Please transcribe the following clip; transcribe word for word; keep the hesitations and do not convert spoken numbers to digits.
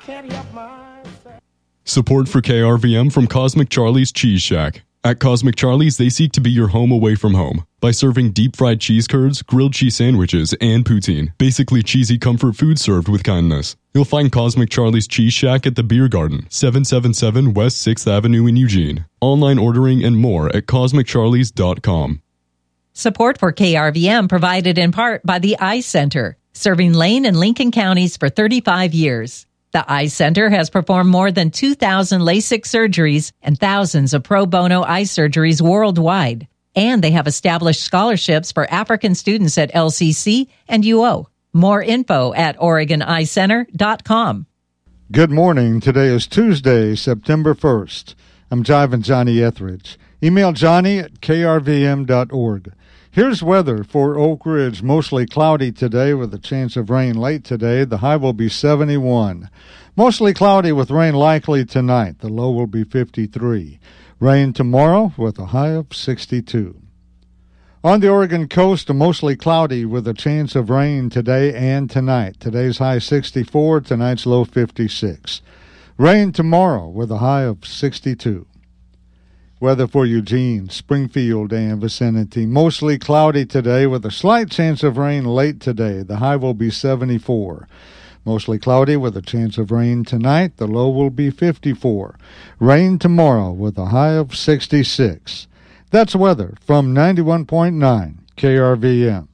Support for K R V M from Cosmic Charlie's Cheese Shack. At Cosmic Charlie's, they seek to be your home away from home by serving deep-fried cheese curds, grilled cheese sandwiches, and poutine. Basically cheesy comfort food served with kindness. You'll find Cosmic Charlie's Cheese Shack at the Beer Garden, seven seventy-seven West sixth Avenue in Eugene. Online ordering and more at cosmic charlies dot com. Support for K R V M provided in part by the Eye Center, serving Lane and Lincoln counties for thirty-five years. The Eye Center has performed more than two thousand LASIK surgeries and thousands of pro bono eye surgeries worldwide. And they have established scholarships for African students at L C C and U O. More info at oregon eye center dot com. Good morning. Today is Tuesday, September first. I'm Jive Johnny Etheridge. Email Johnny at k r v m dot org. Here's weather for Oak Ridge. Mostly cloudy today with a chance of rain late today. The high will be seventy-one. Mostly cloudy with rain likely tonight. The low will be fifty-three. Rain tomorrow with a high of sixty-two. On the Oregon coast, mostly cloudy with a chance of rain today and tonight. Today's high sixty-four, tonight's low fifty-six. Rain tomorrow with a high of sixty-two. Weather for Eugene, Springfield, and vicinity. Mostly cloudy today with a slight chance of rain late today. The high will be seventy-four. Mostly cloudy with a chance of rain tonight. The low will be fifty-four. Rain tomorrow with a high of sixty-six. That's weather from ninety-one point nine K R V M.